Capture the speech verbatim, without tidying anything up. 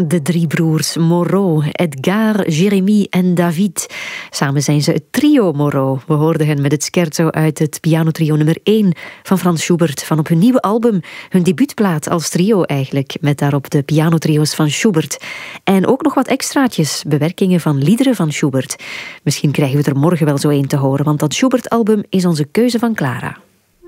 De drie broers Moreau, Edgar, Jérémy en David. Samen zijn ze het trio Moreau. We hoorden hen met het scherzo uit het pianotrio nummer één van Franz Schubert van op hun nieuwe album, hun debuutplaat als trio eigenlijk, met daarop de pianotrio's van Schubert. En ook nog wat extraatjes, bewerkingen van liederen van Schubert. Misschien krijgen we er morgen wel zo een te horen, want dat Schubert-album is onze keuze van Clara.